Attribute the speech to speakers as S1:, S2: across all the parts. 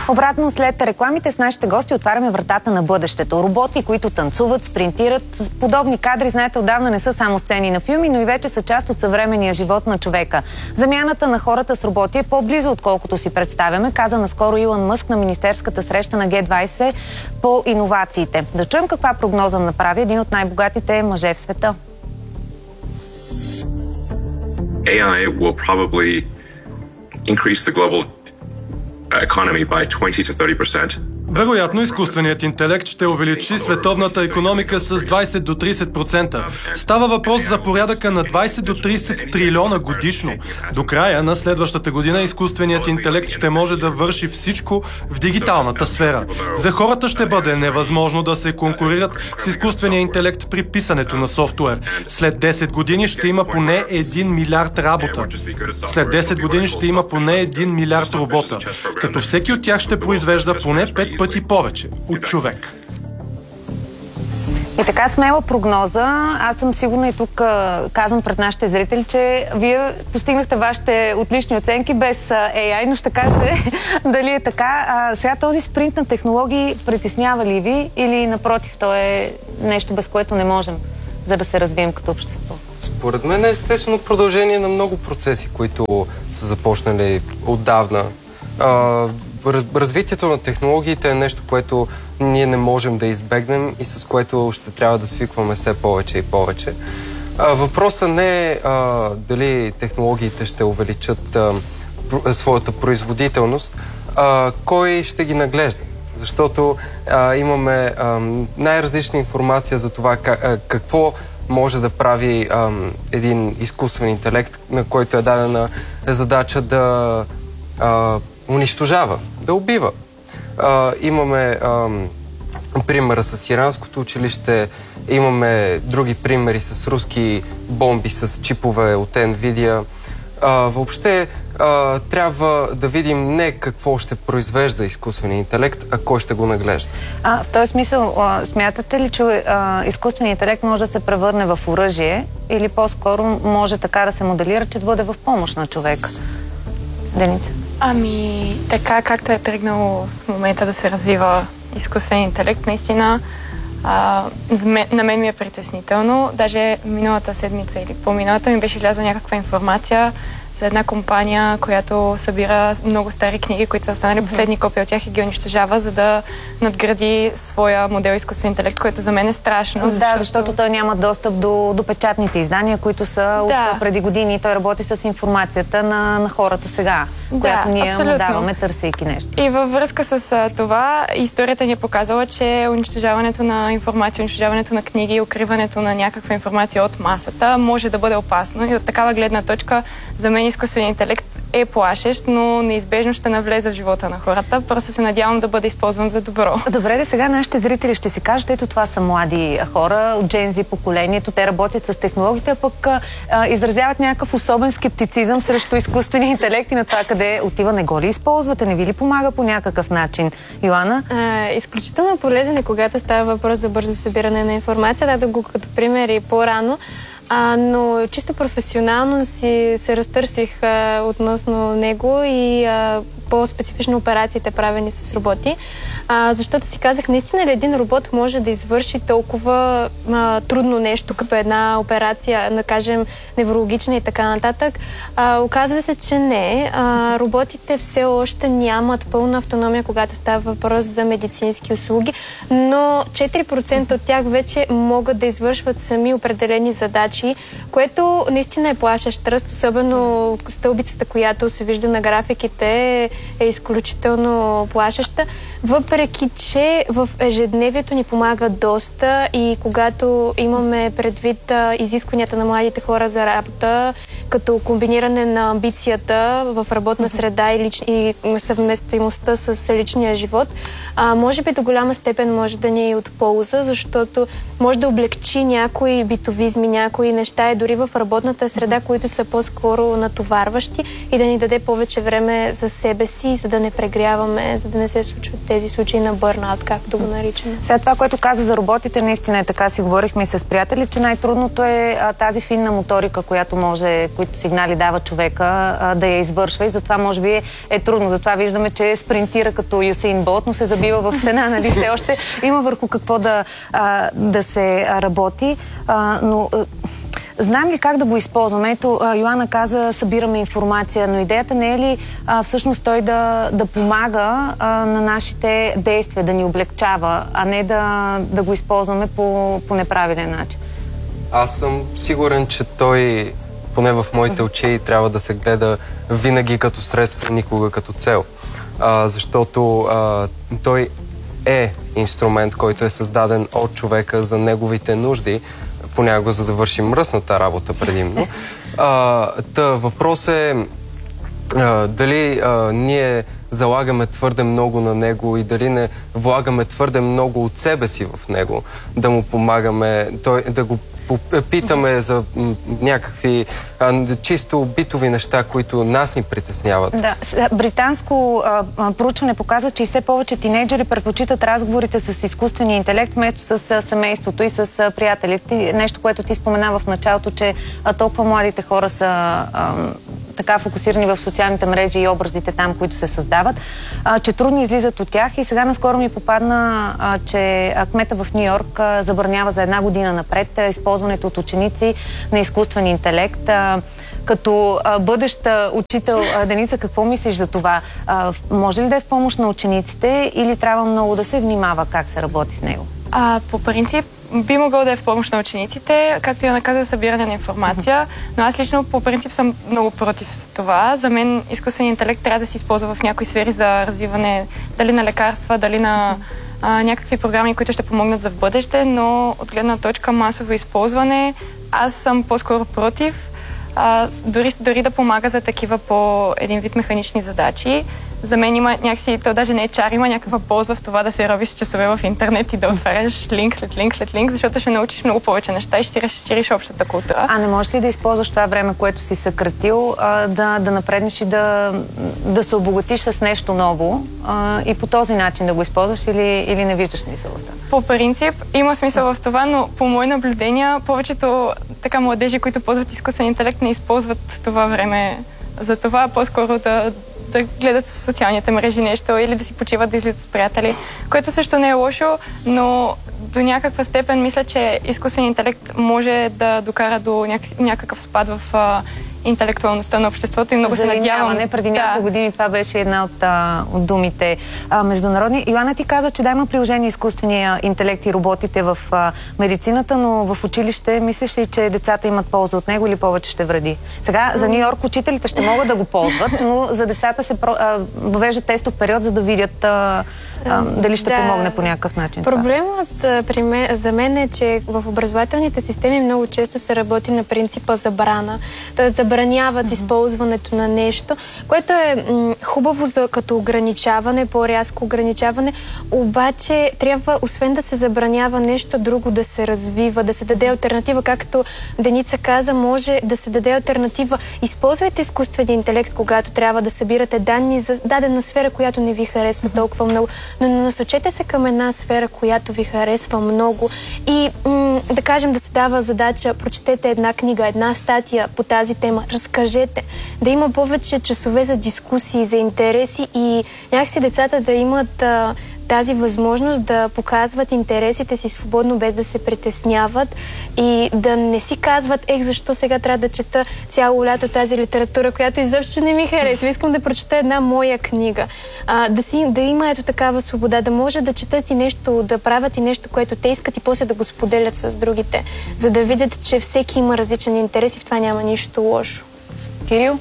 S1: Обратно след рекламите с нашите гости отваряме вратата на бъдещето. Роботи, които танцуват, спринтират. Подобни кадри, знаете, отдавна не са само сцени на филми, но и вече са част от съвременния живот на човека. Замяната на хората с роботи е по-близо, отколкото си представяме, каза наскоро Илон Мъск на министерската среща на Г20 по иновациите. Да чуем каква прогноза направи един от най-богатите мъже в света.
S2: AI will probably increase the global economy by 20 to 30%.
S3: Вероятно, изкуственият интелект ще увеличи световната икономика с 20 до 30%. Става въпрос за порядъка на 20 до 30 трилиона годишно. До края на следващата година изкуственият интелект ще може да върши всичко в дигиталната сфера. За хората ще бъде невъзможно да се конкурират с изкуствения интелект при писането на софтуер. След 10 години ще има поне 1 милиард работа. След 10 години ще има поне 1 милиард робота, като всеки от тях ще произвежда поне 5 пъти повече от човек.
S1: И така смела прогноза. Аз съм сигурна и тук казвам пред нашите зрители, че вие постигнахте вашите отлични оценки без AI, но ще кажете дали е така. Сега този спринт на технологии притеснява ли ви или напротив, то е нещо, без което не можем, за да се развием като общество?
S4: Според мен е естествено продължение на много процеси, които са започнали отдавна. Развитието на технологиите е нещо, което ние не можем да избегнем и с което ще трябва да свикваме все повече и повече. Въпросът не е дали технологиите ще увеличат своята производителност, кой ще ги наглежда. Защото имаме най-различна информация за това какво може да прави един изкуствен интелект, на който е дадена задача да унищожава, да убива. Имаме примера с иранското училище, имаме други примери с руски бомби с чипове от NVIDIA. Въобще трябва да видим не какво ще произвежда изкуственият интелект, а кой ще го наглежда.
S1: В този смисъл, смятате ли, че изкуственият интелект може да се превърне в оръжие или по-скоро може така да се моделира, че да бъде в помощ на човек? Деница?
S5: Така както е тръгнало в момента да се развива изкуствен интелект, наистина на мен ми е притеснително. Даже миналата седмица или по-миналата ми беше излязла някаква информация за една компания, която събира много стари книги, които са останали последни копии от тях и ги унищожава, за да надгради своя модел изкуствен интелект, което за мен е страшно.
S1: Защото той няма достъп до печатните издания, които са от преди години. Той работи с информацията на хората сега, която ние му даваме, търсейки нещо.
S5: И във връзка с това, историята ни е показала, че унищожаването на информация, унищожаването на книги, укриването на някаква информация от масата може да бъде опасно. И от такава гледна точка за мен изкуственият интелект е плашещ, но неизбежно ще навлезе в живота на хората. Просто се надявам да бъде използван за добро.
S1: Добре, сега нашите зрители ще си кажат, ето това са млади хора от Gen Z поколението, те работят с технологиите, а пък изразяват някакъв особен скептицизъм срещу изкуствения интелект и на това къде отива. Не го ли използвате? Не ви ли помага по някакъв начин? Йоанна?
S6: Изключително полезен е, когато става въпрос за бързо събиране на информация. Дадох го като пример и по-рано. Но чисто професионално се разтърсих относно него и по-специфично операциите, правени с роботи. Защото си казах, наистина ли един робот може да извърши толкова трудно нещо, като една операция, да кажем, неврологична и така нататък. Оказва се, че не. Роботите все още нямат пълна автономия, когато става въпрос за медицински услуги, но 4% от тях вече могат да извършват сами определени задачи, което наистина е плашещ ръст, особено стълбицата, която се вижда на графиките, е изключително плашеща, въпреки че в ежедневието ни помага доста и когато имаме предвид изискванията на младите хора за работа, като комбиниране на амбицията в работна среда и съвместимостта с личния живот, може би до голяма степен може да ни е от полза, защото може да облегчи някои битовизми, някои неща и дори в работната среда, които са по-скоро натоварващи и да ни даде повече време за себе си, за да не прегряваме, за да не се случват тези случаи на бърнаут, както го наричаме.
S1: Сега това, което каза за роботите, наистина е така, си говорихме и с приятели, че най-трудното е тази финна моторика, която които сигнали дава човека, да я извършва и затова може би е трудно. Затова виждаме, че спринтира като Юсейн Болт, но се забива в стена, нали? Все още има върху какво да се работи, но знаем ли как да го използваме? Ето, Йоана каза, събираме информация, но идеята не е ли всъщност той да помага на нашите действия, да ни облегчава, а не да го използваме по неправилен начин?
S4: Аз съм сигурен, че той, поне в моите очи, трябва да се гледа винаги като средство, никога като цел. Защото той е инструмент, който е създаден от човека за неговите нужди, понякога за да върши мръсната работа предимно. Въпрос е дали ние залагаме твърде много на него и дали не влагаме твърде много от себе си в него, да му помагаме, да го питаме за някакви чисто битови неща, които нас ни притесняват.
S1: Да. Британско проучване показва, че и все повече тинейджери предпочитат разговорите с изкуствения интелект вместо с семейството и с приятелите. Нещо, което ти спомена в началото, че толкова младите хора са така фокусирани в социалните мрежи и образите там, които се създават, че трудно излизат от тях. И сега наскоро ми попадна, че кмета в Ню Йорк забранява за 1 година напред използването от ученици на изкуствен интелект. Като бъдещ учител, Деница, какво мислиш за това? Може ли да е в помощ на учениците или трябва много да се внимава как се работи с него?
S5: По принцип, би могъл да е в помощ на учениците, както я наказа, събиране на информация, но аз лично по принцип съм много против това. За мен изкуственият интелект трябва да се използва в някои сфери за развиване дали на лекарства, дали на някакви програми, които ще помогнат за в бъдеще, но от гледна точка масово използване, аз съм по-скоро против. Дори да помага за такива по един вид механични задачи. За мен има някакси, то даже не е чар, има някаква полза в това да се робиш часове в интернет и да отваряш линк след линк след линк, защото ще научиш много повече неща и ще си разшириш общата култура.
S1: Не можеш ли да използваш това време, което си съкратил, да напреднеш и да се обогатиш с нещо ново и по този начин да го използваш или не виждаш смисъл в това?
S5: По принцип има смисъл в това, но по мои наблюдения повечето така младежи, които ползват изкуствен интелект, не използват това време за това, по-скоро да гледат в социалните мрежи нещо или да си почиват, да излизат с приятели, което също не е лошо, но до някаква степен мисля, че изкуственият интелект може да докара до някакъв спад в интелектуалността на обществото и много се надявам.
S1: Преди няколко години това беше една от думите международни. Йоана, ти каза, че да, има приложение изкуствения интелект и роботите в медицината, но в училище мислиш ли, че децата имат полза от него или повече ще вреди? Сега за Ню Йорк учителите ще могат да го ползват, но за децата се въвежда тестов период, за да видят дали ще помогне по някакъв начин.
S6: Проблемът за мен е, че в образователните системи много често се работи на принципа забрана. Тоест забраняват използването на нещо, което е хубаво като ограничаване, по-рязко ограничаване, обаче трябва, освен да се забранява нещо друго, да се развива, да се даде алтернатива, както Деница каза, може да се даде алтернатива. Използвайте изкуствен интелект, когато трябва да събирате данни за дадена сфера, която не ви харесва толкова много, но насочете се към една сфера, която ви харесва много и да кажем да се дава задача, прочетете една книга, една статия по тази тема, разкажете, да има повече часове за дискусии, за интереси и някакси децата да имат тази възможност да показват интересите си свободно, без да се притесняват и да не си казват, защо сега трябва да чета цяло лято тази литература, която изобщо не ми харесва. Искам да прочета една моя книга. Да има ето такава свобода, да може да четат и нещо, да правят и нещо, което те искат и после да го споделят с другите, за да видят, че всеки има различен интерес и в това няма нищо лошо.
S1: Кирил?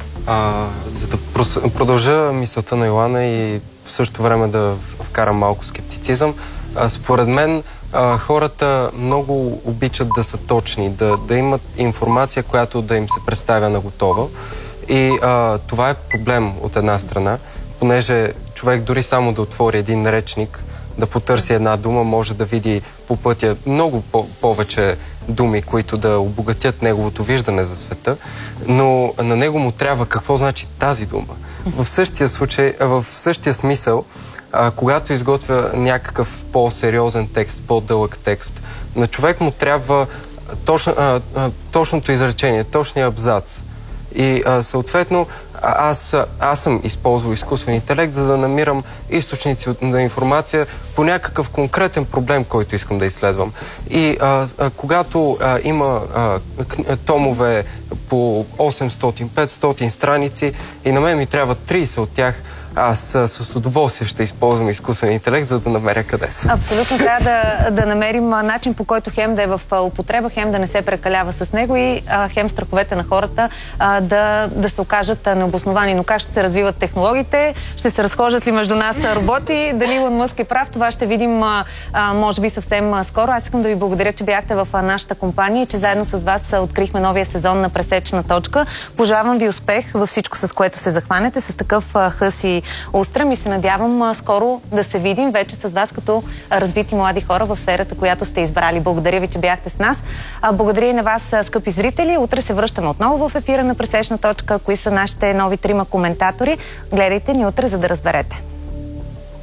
S4: За да продължа мисълта на Йоана и в същото време да вкарам малко скептицизъм, според мен хората много обичат да са точни, да имат информация, която да им се представя на готова. И това е проблем от една страна, понеже човек дори само да отвори един речник, да потърси една дума, може да види по пътя много повече думи, които да обогатят неговото виждане за света, но на него му трябва какво значи тази дума. В същия случай, в същия смисъл, когато изготвя някакъв по-сериозен текст, по-дълъг текст, на човек му трябва точното изречение, точния абзац, И съответно аз съм използвал изкуствен интелект, за да намирам източници на информация по някакъв конкретен проблем, който искам да изследвам. И когато има томове по 800-500 страници и на мен ми трябва 30 от тях, аз с удоволствие ще използвам изкуствен интелект, за да намеря къде са.
S1: Абсолютно трябва да намерим начин, по който хем да е в употреба, хем да не се прекалява с него и хем страховете на хората да се окажат необосновани. Но как ще се развиват технологиите? Ще се разхождат ли между нас роботи? Дали Илон Мъск е прав? Това ще видим може би съвсем скоро. Аз искам да ви благодаря, че бяхте в нашата компания и че заедно с вас открихме новия сезон на Пресечна точка. Пожелавам ви успех във всичко, с което се захванете, с такъв хъс и устрем и се надявам скоро да се видим вече с вас като развити млади хора в сферата, която сте избрали. Благодаря ви, че бяхте с нас. Благодаря и на вас, скъпи зрители. Утре се връщаме отново в ефира на Пресечна точка. Кои са нашите нови 3 коментатори? Гледайте ни утре, за да разберете.